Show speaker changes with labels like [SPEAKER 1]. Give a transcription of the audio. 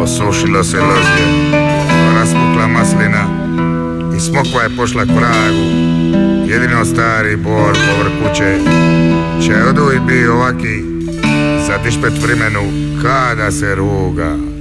[SPEAKER 1] Osušilo se ložje, raspukla maslina i smokva je pošla k vragu. Jedino stari bor povrh kuće će oduj bi ovaki za dišpet vremenu kada se ruga.